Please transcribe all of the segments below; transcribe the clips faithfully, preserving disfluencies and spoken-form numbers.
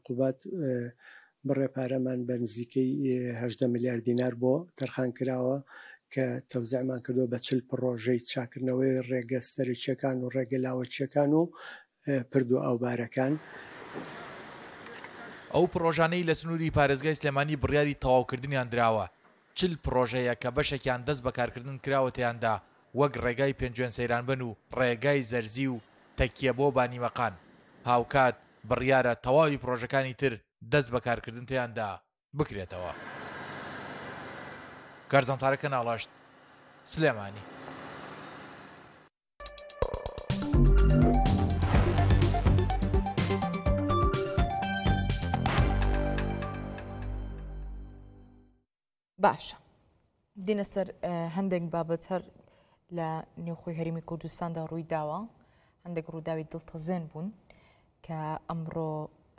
حکوومەت بڕێ پارەمان بە نزیکەی هەژدە میلیارد دینار بۆ تەرخان کراوە کە تەوزیعمان کردو بە چل پڕۆژەی چاکردنەوەی ڕێگە سەرچیەکان و ڕێگە لاوەچیەکان و پرد و ئاوبارەکان. ئەو پرۆژانەی لە سنووری پارێزگای سلێمانی بڕیاری تەواوکردنیان دراوە. چل پرۆژەیە کە بەشێکیان دەست بەکارکردن کراوەتیاندا وەک ڕێگای پێنجوێن سەیرانبن و ڕێگای زەرزی و تەکیە بۆ بانیمەقان. هاوکات بڕیارە تەواوی پرۆژەکانی تر دەست بەکارکردن تیاندا بکرێتەوە. کارزانتارەکە ناڵاشت سلێمانی. باشە دینە سەر هەندێک بابەت هەر لە نێوخۆی هەرێمی کوردستاندا ڕووی داوە، هەندێک ڕووداوی دڵتەزێن بوون کە ئەمڕۆ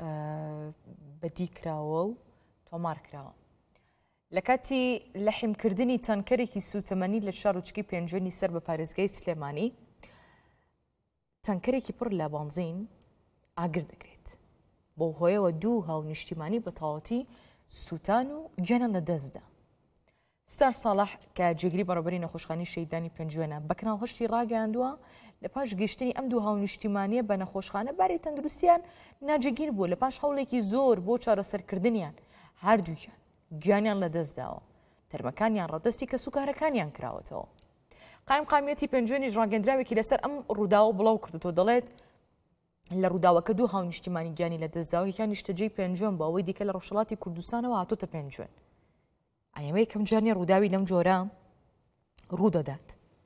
بەدی کراوە و تۆمار کراوە. لە کاتی لەحیمکردنی تانکەرێکی سوتەمەنی لە شارۆچکی پێنجوێنی سەر بە پارێزگای سلێمانی، تانکەرێکی پڕ لە بانزین ئاگر دەگرێت بۆ هۆیەوە دوو هاو نیشتیمانی بە تەواوەتی سووتان و گیانیان لە دەستدا. ستار ساڵح کە جێگیری بەڕێوەبەری نەخۆشخانەی شەیدانی پێنجوێنە بە کەناڵهەشتی ڕاگەیاندووە لە پاش گەیشتنی ئەم دوو هاو نیشتیمانیە بە نەخۆشخانە باری تەندروستیان ناجێگیر بوو لە پاش هەوڵێکی زۆر بۆ چارەسەرکردنیان هەردووکیان گیانیان لە دەستداوە، تەرمەکانیان ڕەدەستی کە سوکارەکانیان کراوەتەوە. قایم قامیەتی پێنجوێنیش ڕاگەندراوێکی لەسەر ئەم ڕووداوە بڵاو کردەوە، دەڵێت لە ڕووداوەکە دوو هاو نیشتیمانی گیانی لە دەستداوە، یەکیان نیشتەجێی پێنجوێن بە ئەوەی دیکە لە ڕۆژهەڵاتی کوردستانەوە هاتووەتە پێنجوێن. ئەمە یەکەم جارێ ڕووداوی لەم جۆرە ڕوودەدات.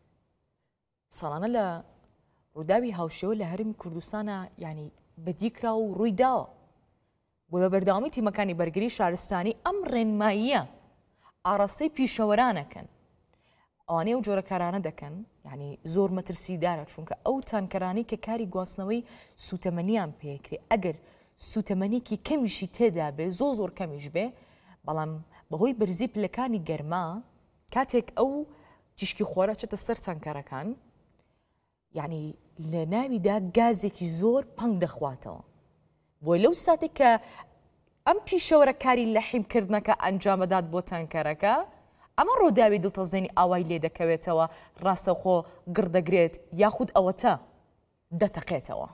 ساڵانە لە ڕووداوی هاوشێوە لە هەرێمی کوردستانە یعنی بەدیکرا و ڕووی داوە بۆ بە بەردەوامی تیمەکانی بەرگری شارستانی ئەم ڕێنماییە ئاڕاستەی پیشەوەرانەکەن، ئەوانەیە و جۆرە کارانە دەکەن، یعنی زۆر مەترسیدارە، چونکە ئەو تانکەرانی کە کاری گواستنەوەی سوتەمەنیان پێکرێ ئەگەر سوتەمەنیکی کەمیشی تێدا بێ زۆ زۆر کەمیش بێ، بەڵام بەهۆی بەرزی پلەکانی گەرما کاتێک ئەو تیشکی خۆرە چێتە سەر تانکەرەکان، یعنی لە ناویدا گازێکی زۆر پەنگ دەخواتەوە. بۆی لەو ساتێک کە ئەم پیشەوەرە کاری لەحیمکردنەکە ئەنجامەدات بۆ تانکەرەکە، ئەمە ڕۆداوی دڵتەزێنی ئاوای لێ دەکەوێتەوە، ڕاستەخۆ گڕدەگرێت یاخود ئەوەتە دەتەقێتەوە.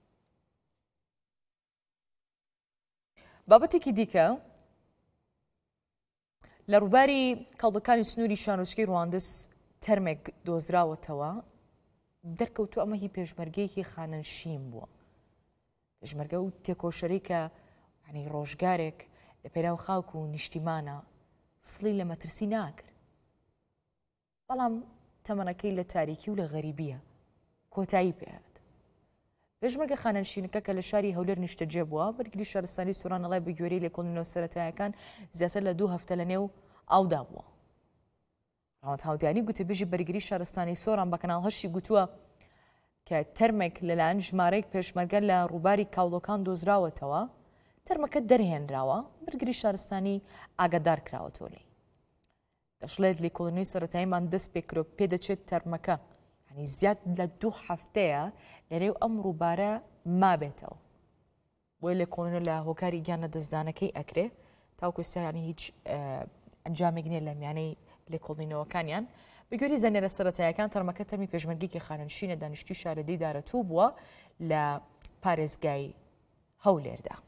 بابەتێکی دیکە لە ڕووباری کاڵدەکانی سنووری شانۆچکەی ڕواندز تەرمێک دۆزراوەتەوە، دەرکەوتو ئەمە هی پێشمەرگەیەکی خانەنشین بووە. پێشمەرگە و تێکۆشەری کە ینی ڕۆژگارێک لە پێراو خاوک و نیشتیمانە سڵی لە مەترسی ناکرد، بەڵام تەمەنەکەی لە تاریکی و لە غەریبیە کۆتایی پێهات. پێشمەرگە خانەنشینەکە کە لە شاری هەولێر نیشتەجێ بووە، بەرگری شارستانی سۆرانەڵای بە گوێرەی لێکۆڵینەوە سەرەتاییەکان زیاتر لە دوو هەفتە لە نێو ئاودا بووە. ڕاوەند هاودیانی گوتەبێژی بەرگری شارستانی سۆران بە کەناڵهەشتی گوتووە کە تەرمێک لەلایەن ژمارەیەک پێشمەرگە لە ڕووباری کاوڵۆکان دۆزراوەتەوە، تەرمەکە دەرهێنراوە، بەرگری شارستانی ئاگادار کراوەتەوە لێی. دەشڵێت لێکۆڵینەوەی سەرەتاییمان دەست پێکرۆ پێدەچێت تەرمەکە ینی زیاد لە دوو هەفتەیە لەرێو ئەم ڕووبارە مابێتەوە، بۆی لێکۆڵینەوە لە هۆکاری گیانە دەستدانەکەی ئەکرێ تاوکو ئێستا ینی هیچ ئەنجامێک نییە لە میانەی لێکۆڵینەوەکانیان. بەگوێری زەنێرە سەرەتاییەکان تەرمەکە تەرمی پێشمەرگێکی خانەنشینە دانیشتوی شارەدەی دارەتوو بووە لە پارێزگای هەولێردا.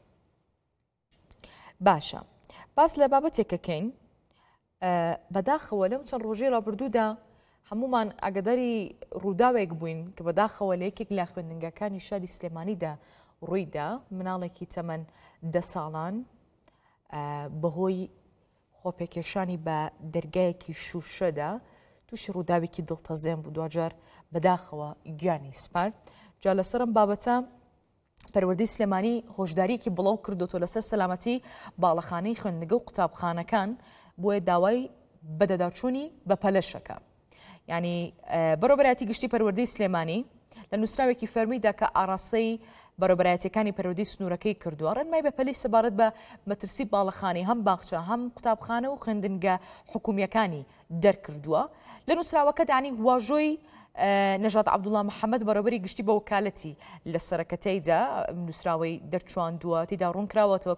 باشە، باس لە بابەتێکەکەین بەداخەوە لەم چەند ڕۆژەی ڕابردوودا هەمومان ئاگاداری ڕووداوێک بووین کە بەداخەوە لە یەکێک لە خوێندنگەکانی شاری سلێمانیدا ڕوویدا، مناڵێکی تەمەن دە ساڵان بەهۆی خۆپێکێشانی بە دەرگایەکی شوشەدا تووشی ڕووداوێکی دڵتەزێن بوو، دوجار بەداخەوە گیانی سپارد. جا لەسەرم بابەتە پەروەردەی سلێمانی هۆشداریەکی بڵاو کردوتەوە لەسەر سەلامەتی باڵەخانەی خوێندنگە و قوتابخانەکان بۆیە داوای بەدەداچوونی بە پەلەشەکە. ینی بەڕێوەبەرایەتی گشتی پەروەردەی سلێمانی لە نووسراوێکی فەرمیدا کە ئاڕاستەی بەڕێوەبەرایەتیەکانی پەروەردەی سنوورەکەی کردووە، ڕێنمای بە پەلی سەبارەت بە مەترسی باڵەخانی هەم باخچە هەم قوتابخانە و خوێندنگە حکوومیەکانی دەرکردووە. لە نووسراوەکە دانی واژۆی نەژاد عەبدوڵڵا محەممەد بەڕێوەبەری گشتی بە وەکالەتی لە سەرەکەتەیدا نووسراوەی دەرچواندووە، تێدا ڕوونکراوەتەوە